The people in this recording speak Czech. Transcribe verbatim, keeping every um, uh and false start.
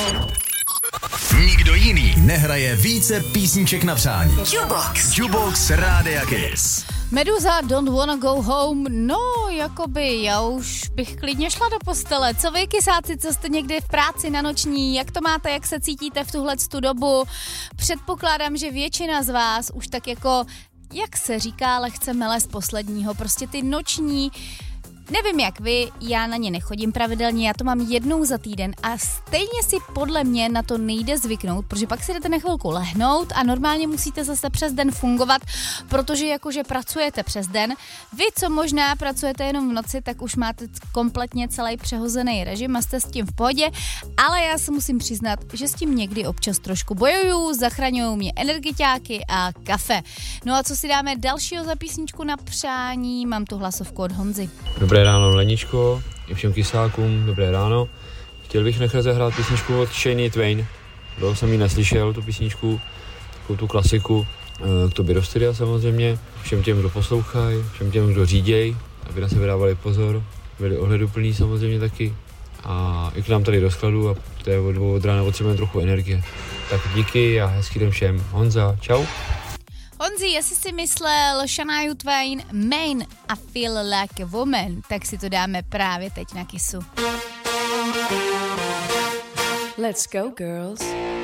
Nikdo jiný nehraje více písniček na přání. Jukebox. Jukebox Rádia Kiss. Meduza, Don't Wanna Go Home, no, jakoby, já už bych klidně šla do postele. Co vy, kysáci, co jste někdy v práci na noční, jak to máte, jak se cítíte v tuhletu dobu? Předpokládám, že většina z vás už tak jako, jak se říká, lehce mele z posledního, prostě ty noční. Nevím jak vy, já na ně nechodím pravidelně, já to mám jednou za týden a stejně si podle mě na to nejde zvyknout, protože pak si jdete na chvilku lehnout a normálně musíte zase přes den fungovat, protože jakože pracujete přes den. Vy, co možná pracujete jenom v noci, tak už máte kompletně celý přehozený režim a jste s tím v pohodě, ale já se musím přiznat, že s tím někdy občas trošku bojuju, zachraňují mě energiťáky a kafe. No a co si dáme dalšího za písničku na přání, mám tu hlasovku od Honzy. Dobré ráno, Leničko, i všem kysákům, dobré ráno. Chtěl bych nechat zahrát písničku od Shania Twain. Dlouho jsem ji neslyšel, tu písničku, takovou tu klasiku, k tobě do studia samozřejmě. Všem těm, kdo poslouchají, všem těm, kdo říděj, aby na sebe dávali pozor, byli ohleduplní samozřejmě taky. A i k nám tady do skladu a to je od dvou od rána potřebujeme trochu energie. Tak díky a hezký den všem. Honza, čau. Honzi, jestli si myslel Shania Twain Main a Feel Like a Woman, tak si to dáme právě teď na Kissu. Let's go, girls.